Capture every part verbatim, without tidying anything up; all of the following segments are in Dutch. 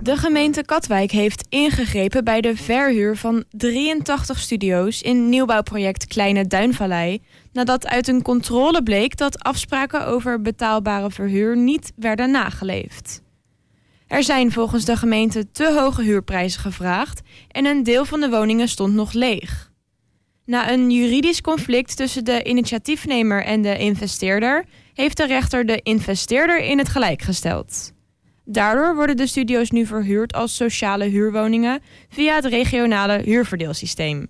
De gemeente Katwijk heeft ingegrepen bij de verhuur van drieëntachtig studio's in nieuwbouwproject Kleine Duinvallei, nadat uit een controle bleek dat afspraken over betaalbare verhuur niet werden nageleefd. Er zijn volgens de gemeente te hoge huurprijzen gevraagd en een deel van de woningen stond nog leeg. Na een juridisch conflict tussen de initiatiefnemer en de investeerder heeft de rechter de investeerder in het gelijk gesteld. Daardoor worden de studio's nu verhuurd als sociale huurwoningen via het regionale huurverdeelsysteem.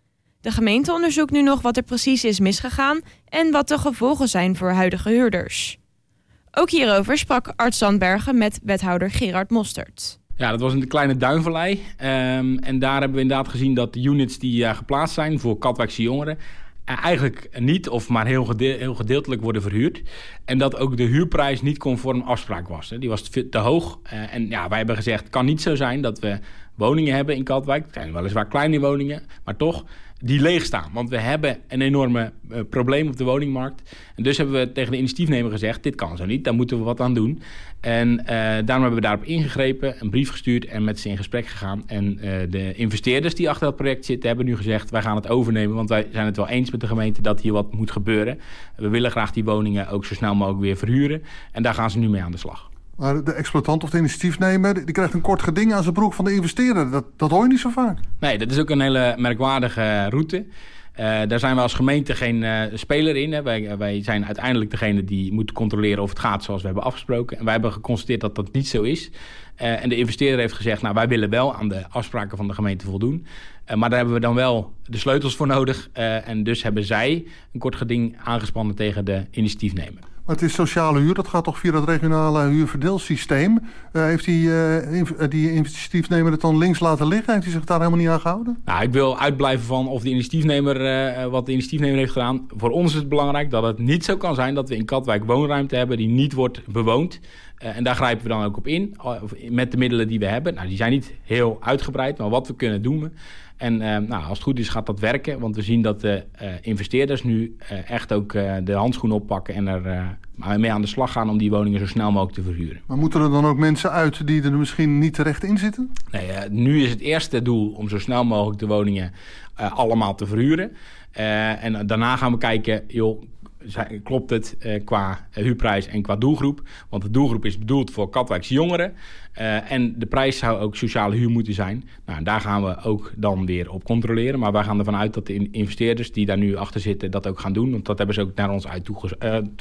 De gemeente onderzoekt nu nog wat er precies is misgegaan en wat de gevolgen zijn voor huidige huurders. Ook hierover sprak Art Zandbergen met wethouder Gerard Mostert. Ja, dat was in de Kleine Duinvallei. Um, en daar hebben we inderdaad gezien dat de units die uh, geplaatst zijn voor Katwijkse jongeren uh, eigenlijk niet of maar heel, gedeel, heel gedeeltelijk worden verhuurd. En dat ook de huurprijs niet conform afspraak was. Hè. Die was te, te hoog. Uh, en ja, wij hebben gezegd, het kan niet zo zijn dat we woningen hebben in Katwijk. Het zijn weliswaar kleine woningen, maar toch die leeg staan. Want we hebben een enorme uh, probleem op de woningmarkt. En dus hebben we tegen de initiatiefnemer gezegd, dit kan zo niet, daar moeten we wat aan doen. En uh, daarom hebben we daarop ingegrepen, een brief gestuurd en met ze in gesprek gegaan. En uh, de investeerders die achter dat project zitten hebben nu gezegd, wij gaan het overnemen, want wij zijn het wel eens met de gemeente dat hier wat moet gebeuren. We willen graag die woningen ook zo snel mogelijk weer verhuren. En daar gaan ze nu mee aan de slag. Maar de exploitant of de initiatiefnemer, die krijgt een kort geding aan zijn broek van de investeerder. Dat, dat hoor je niet zo vaak. Nee, dat is ook een hele merkwaardige route. Uh, daar zijn we als gemeente geen uh, speler in. Hè. Wij, wij zijn uiteindelijk degene die moet controleren of het gaat zoals we hebben afgesproken. En wij hebben geconstateerd dat dat niet zo is. Uh, en de investeerder heeft gezegd, nou, wij willen wel aan de afspraken van de gemeente voldoen. Uh, maar daar hebben we dan wel de sleutels voor nodig. Uh, en dus hebben zij een kort geding aangespannen tegen de initiatiefnemer. Maar het is sociale huur, dat gaat toch via het regionale huurverdeelsysteem. Uh, heeft die, uh, inv- die initiatiefnemer het dan links laten liggen? Heeft hij zich daar helemaal niet aan gehouden? Nou, ik wil uitblijven van of de initiatiefnemer, uh, wat de initiatiefnemer heeft gedaan. Voor ons is het belangrijk dat het niet zo kan zijn dat we in Katwijk woonruimte hebben die niet wordt bewoond. Uh, en daar grijpen we dan ook op in, met de middelen die we hebben. Nou, die zijn niet heel uitgebreid, maar wat we kunnen doen we. En uh, nou, als het goed is gaat dat werken, want we zien dat de uh, investeerders nu uh, echt ook uh, de handschoen oppakken en er uh, mee aan de slag gaan om die woningen zo snel mogelijk te verhuren. Maar moeten er dan ook mensen uit die er misschien niet terecht in zitten? Nee, uh, nu is het eerste doel om zo snel mogelijk de woningen uh, allemaal te verhuren. Uh, en uh, daarna gaan we kijken, joh, klopt het uh, qua huurprijs en qua doelgroep? Want de doelgroep is bedoeld voor Katwijkse jongeren. Uh, en de prijs zou ook sociale huur moeten zijn. Nou, daar gaan we ook dan weer op controleren. Maar wij gaan ervan uit dat de investeerders die daar nu achter zitten dat ook gaan doen. Want dat hebben ze ook naar ons uit toegezonden. Uh,